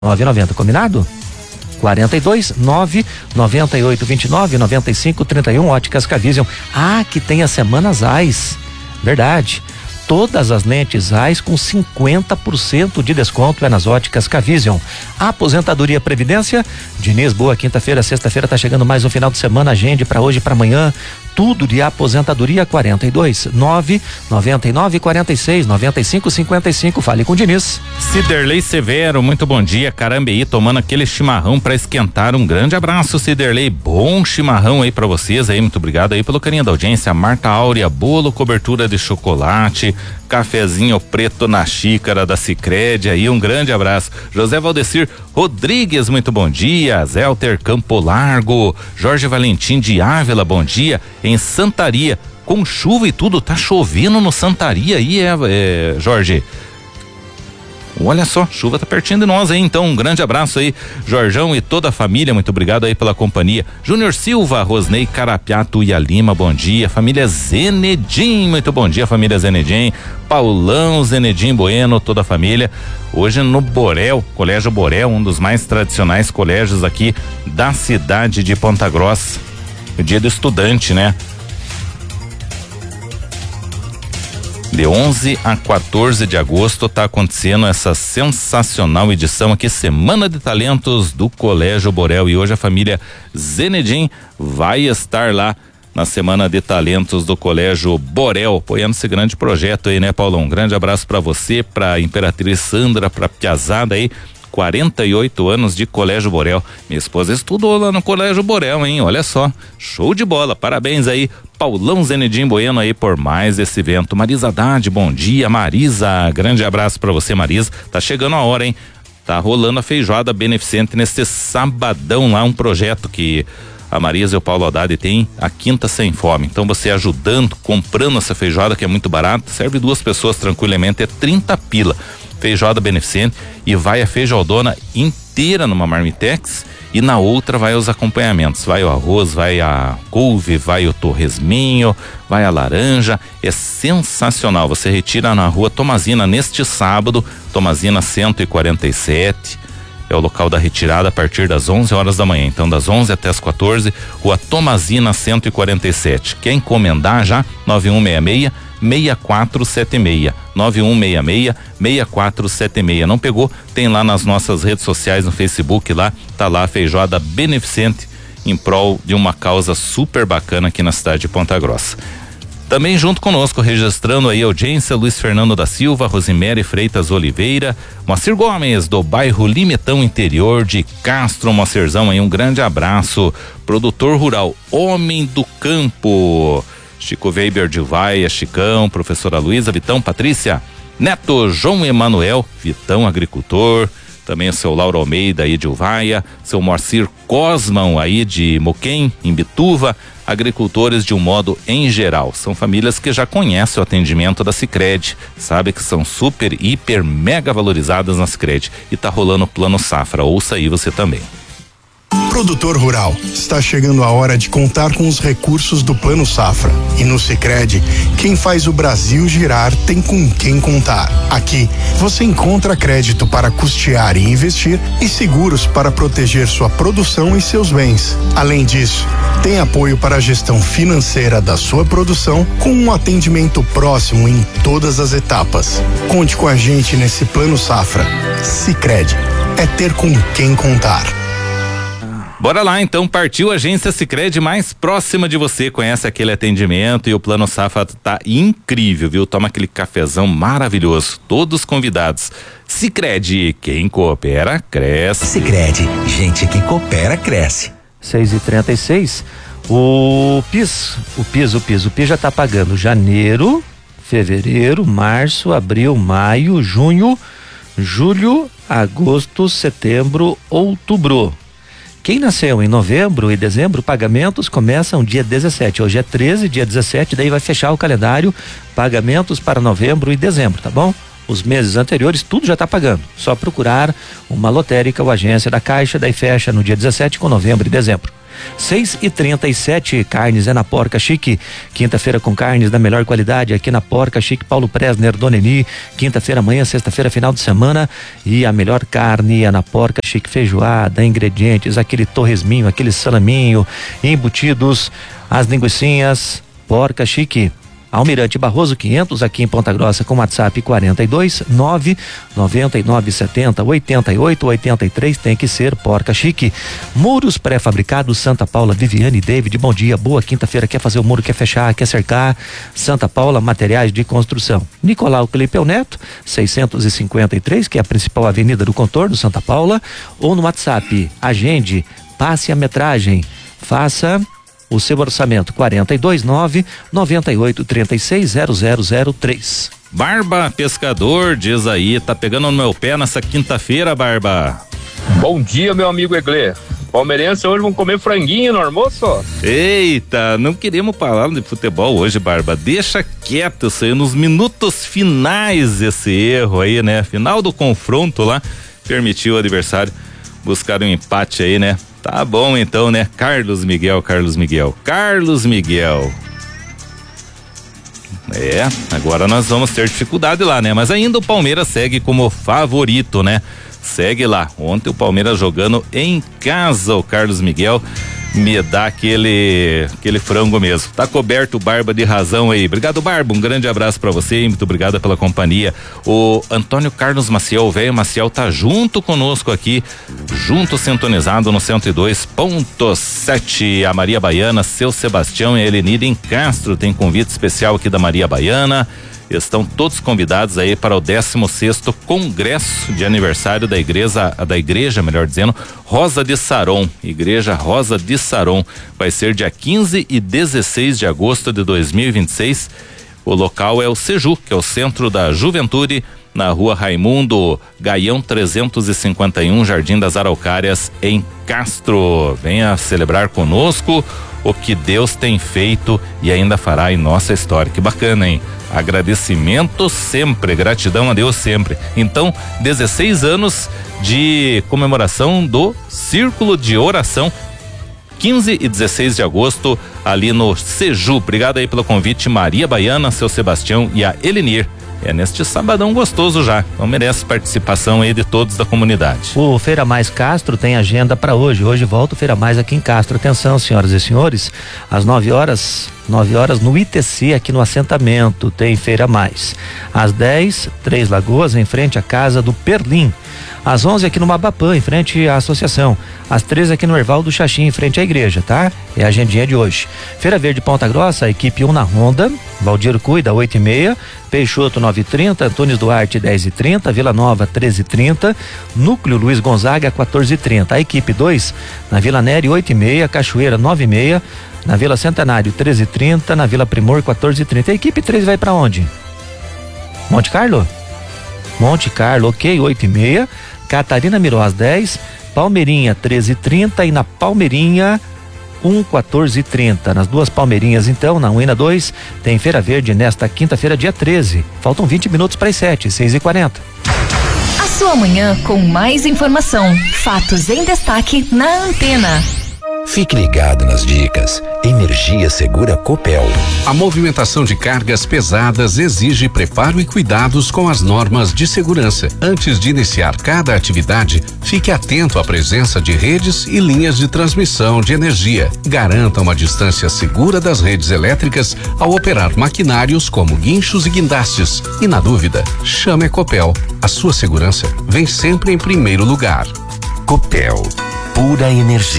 9,90, combinado? 42 998 29 95 31, Óticas K-Vision. Que tem as semanas AIS, verdade. Todas as lentes AIS com 50% de desconto nas Óticas K-Vision. Aposentadoria Previdência, Diniz, boa quinta-feira, sexta-feira tá chegando mais um final de semana, agende para hoje e para amanhã. Tudo de aposentadoria. 42 9 99 46 95 55. Fale com o Diniz. Ciderley Severo, muito bom dia. Carambeí, tomando aquele chimarrão para esquentar. Um grande abraço, Ciderley. Bom chimarrão aí para vocês aí. Muito obrigado aí pelo carinho da audiência. Marta Áurea, bolo, cobertura de chocolate, cafezinho preto na xícara da Sicredi aí. Um grande abraço. José Valdecir Rodrigues, muito bom dia. Zelter Campo Largo, Jorge Valentim de Ávila, bom dia. Em Santaria, com chuva e tudo, tá chovendo no Santaria aí, Jorge. Olha só, chuva tá pertinho de nós aí, então um grande abraço aí, Jorjão e toda a família, muito obrigado aí pela companhia. Júnior Silva, Rosnei Carapiá, Tuia Lima, bom dia. Família Zenedim, muito bom dia, família Zenedim. Paulão, Zenedim Bueno, toda a família. Hoje no Borel, Colégio Borel, um dos mais tradicionais colégios aqui da cidade de Ponta Grossa. O dia do estudante, né? De 11 a 14 de agosto tá acontecendo essa sensacional edição aqui, Semana de Talentos do Colégio Borel, e hoje a família Zenedim vai estar lá na Semana de Talentos do Colégio Borel, apoiando esse grande projeto aí, né, Paulão? Um grande abraço para você, pra Imperatriz Sandra, pra Piazada aí. 48 anos de Colégio Borel. Minha esposa estudou lá no Colégio Borel, hein? Olha só, show de bola. Parabéns aí, Paulão Zenedim Bueno aí por mais esse evento. Marisa Haddad, bom dia. Marisa, grande abraço pra você, Marisa. Tá chegando a hora, hein? Tá rolando a feijoada beneficente neste sabadão lá, um projeto que a Marisa e o Paulo Haddad tem, a Quinta Sem Fome. Então você ajudando, comprando essa feijoada que é muito barata, serve 2 pessoas tranquilamente, é 30 pila. Feijoada beneficente, e vai a feijoadona inteira numa marmitex e na outra vai os acompanhamentos, vai o arroz, vai a couve, vai o torresminho, vai a laranja. É sensacional. Você retira na Rua Tomazina neste sábado, Tomazina 147, é o local da retirada a partir das 11 horas da manhã, então das 11 até as 14, Rua Tomazina 147. Quer encomendar já? 9166 6476, 9166 6476. Não pegou? Tem lá nas nossas redes sociais, no Facebook, lá tá lá a feijoada beneficente em prol de uma causa super bacana aqui na cidade de Ponta Grossa. Também junto conosco, registrando aí a audiência, Luiz Fernando da Silva, Rosimere Freitas Oliveira, Moacir Gomes, do bairro Limetão, interior de Castro. Moacirzão aí, um grande abraço. Produtor rural, homem do campo, Chico Weber de Vaia, Chicão, professora Luísa, Vitão, Patrícia, Neto, João Emanuel, Vitão, agricultor, também o seu Lauro Almeida aí de Uvaia, seu Moacir Cosman aí de Moquém, em Bituva, agricultores de um modo em geral. São famílias que já conhecem o atendimento da Sicredi, sabe que são super, hiper, mega valorizadas na Sicredi, e tá rolando o Plano Safra. Ouça aí você também. Produtor rural, está chegando a hora de contar com os recursos do Plano Safra. E no Sicredi, quem faz o Brasil girar tem com quem contar. Aqui, você encontra crédito para custear e investir e seguros para proteger sua produção e seus bens. Além disso, tem apoio para a gestão financeira da sua produção com um atendimento próximo em todas as etapas. Conte com a gente nesse Plano Safra. Sicredi, é ter com quem contar. Bora lá, então, partiu a Agência Sicredi mais próxima de você, conhece aquele atendimento, e o Plano Safra tá incrível, viu? Toma aquele cafezão maravilhoso, todos convidados. Sicredi, quem coopera, cresce. Sicredi, gente que coopera, cresce. 6h36, o PIS já tá pagando janeiro, fevereiro, março, abril, maio, junho, julho, agosto, setembro, outubro. Quem nasceu em novembro e dezembro, pagamentos começam dia 17, hoje é 13, dia 17, daí vai fechar o calendário, pagamentos para novembro e dezembro, tá bom? Os meses anteriores tudo já tá pagando, só procurar uma lotérica ou agência da Caixa, daí fecha no dia 17 com novembro e dezembro. 6h37. Carnes é na Porca Chique. Quinta-feira com carnes da melhor qualidade aqui na Porca Chique. Paulo Presner, Dona Eni. Quinta-feira, amanhã, sexta-feira, final de semana. E a melhor carne é na Porca Chique. Feijoada, ingredientes, aquele torresminho, aquele salaminho, embutidos, as linguicinhas. Porca Chique. Almirante Barroso 500 aqui em Ponta Grossa, com WhatsApp 42 99970 8883. Tem que ser Porca Chique. Muros pré-fabricados Santa Paula. Viviane e David, bom dia, boa quinta-feira. Quer fazer o muro, quer fechar, quer cercar? Santa Paula Materiais de Construção. Nicolau Clipeu Neto 653, que é a principal avenida do contorno Santa Paula. Ou no WhatsApp, agende, passe a metragem, faça o seu orçamento 429-9836-0003. Barba Pescador, diz aí, tá pegando no meu pé nessa quinta-feira, Barba. Bom dia, meu amigo Eglê. Palmeirense hoje vão comer franguinho no almoço? Eita, não queremos falar de futebol hoje, Barba. Deixa quieto isso aí, nos minutos finais esse erro aí, né? Final do confronto lá, permitiu o adversário buscar um empate aí, né? Tá bom então, né? Carlos Miguel. Agora nós vamos ter dificuldade lá, né? Mas ainda o Palmeiras segue como favorito, né? Segue lá. Ontem o Palmeiras jogando em casa, o Carlos Miguel me dá aquele frango mesmo. Tá coberto, Barba, de razão aí. Obrigado, Barba. Um grande abraço pra você. Muito obrigado pela companhia. O Antônio Carlos Maciel, o velho Maciel, tá junto conosco aqui, junto sintonizado no 102.7. A Maria Baiana, seu Sebastião e a Helenida em Castro tem convite especial aqui da Maria Baiana. Estão todos convidados aí para o 16º Congresso de Aniversário da igreja, melhor dizendo, Rosa de Saron. Igreja Rosa de Saron. Vai ser dia 15 e 16 de agosto de 2026. O local é o Seju, que é o Centro da Juventude, na Rua Raimundo Gaião 351, Jardim das Araucárias, em Castro. Venha celebrar conosco o que Deus tem feito e ainda fará em nossa história. Que bacana, hein? Agradecimento sempre, gratidão a Deus sempre. Então, 16 anos de comemoração do Círculo de Oração, 15 e 16 de agosto, ali no Seju. Obrigado aí pelo convite, Maria Baiana, seu Sebastião e a Elenir. É neste sabadão gostoso já, então merece participação aí de todos da comunidade. O Feira Mais Castro tem agenda para hoje. Hoje volta o Feira Mais aqui em Castro. Atenção, senhoras e senhores, às 9 horas no ITC, aqui no assentamento, tem Feira Mais. Às 10, Três Lagoas, em frente à casa do Perlim. Às 11 aqui no Mabapã, em frente à associação. Às 13 aqui no Erval do Xaxim, em frente à igreja, tá? É a agendinha de hoje. Feira Verde Ponta Grossa, equipe 1 na Honda, Valdir Cuida 8h30, Peixoto 9h30, Antunes Duarte 10h30, Vila Nova 13h30, Núcleo Luiz Gonzaga 14h30. A equipe 2 na Vila Nery 8h30, Cachoeira 9h30, na Vila Centenário 13h30, na Vila Primor 14h30. A equipe 3 vai para onde? Monte Carlo, ok, 8h30, Catarina Miró às 10, Palmeirinha 13h30 e na Palmeirinha 14h30. Nas duas Palmeirinhas, então, na 1 e na 2, tem Feira Verde nesta quinta-feira, dia 13. Faltam 20 minutos para as 7, 6h40. A sua manhã com mais informação, fatos em destaque na Antena. Fique ligado nas dicas. Energia Segura Copel. A movimentação de cargas pesadas exige preparo e cuidados com as normas de segurança. Antes de iniciar cada atividade, fique atento à presença de redes e linhas de transmissão de energia. Garanta uma distância segura das redes elétricas ao operar maquinários como guinchos e guindastes. E na dúvida, chame a Copel. A sua segurança vem sempre em primeiro lugar. Copel, pura energia.